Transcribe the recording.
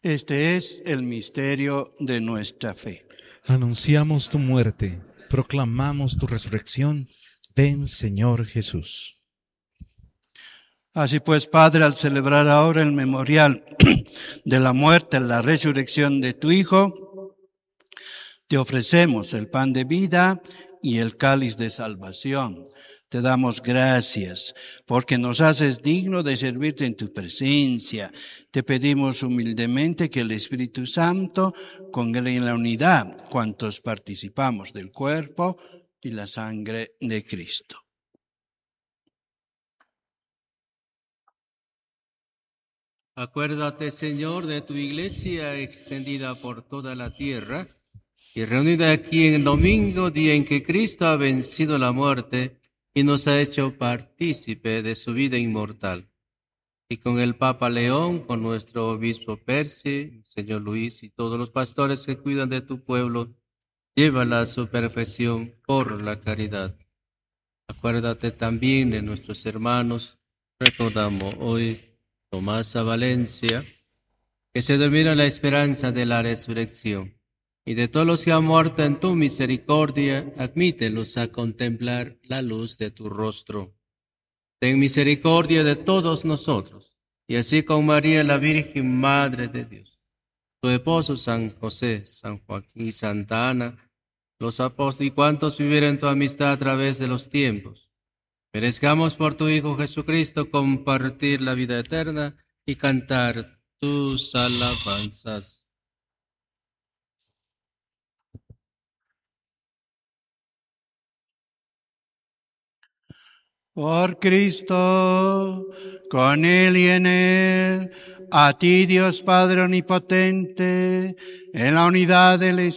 Este es el misterio de nuestra fe. Anunciamos tu muerte, proclamamos tu resurrección. Ven, Señor Jesús. Así pues, Padre, al celebrar ahora el memorial de la muerte y la resurrección de tu Hijo, te ofrecemos el pan de vida y el cáliz de salvación. Te damos gracias porque nos haces digno de servirte en tu presencia. Te pedimos humildemente que el Espíritu Santo congregue en la unidad cuantos participamos del cuerpo y la sangre de Cristo. Acuérdate, Señor, de tu iglesia extendida por toda la tierra y reunida aquí en el domingo, día en que Cristo ha vencido la muerte y nos ha hecho partícipe de su vida inmortal. Y con el Papa León, con nuestro obispo Percy, Señor Luis y todos los pastores que cuidan de tu pueblo, llévala a su perfección por la caridad. Acuérdate también de nuestros hermanos, recordamos hoy Tomás a Valencia, que se dormieron en la esperanza de la resurrección, y de todos los que han muerto en tu misericordia, admítelos a contemplar la luz de tu rostro. Ten misericordia de todos nosotros, y así con María, la Virgen Madre de Dios, tu esposo San José, San Joaquín y Santa Ana, los apóstoles y cuantos vivieron en tu amistad a través de los tiempos, merezcamos por tu Hijo Jesucristo compartir la vida eterna y cantar tus alabanzas. Por Cristo, con Él y en Él, a ti Dios Padre Omnipotente, en la unidad del Espíritu